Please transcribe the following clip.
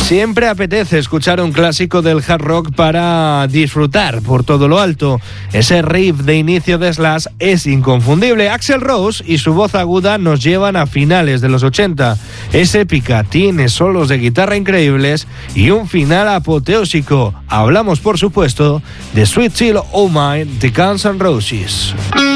Siempre apetece escuchar un clásico del hard rock para disfrutar por todo lo alto. Ese riff de inicio de Slash es inconfundible. Axl Rose y su voz aguda nos llevan a finales de los 80. Es épica, tiene solos de guitarra increíbles y un final apoteósico. Hablamos, por supuesto, de Sweet Child O' Mine de Guns N' Roses.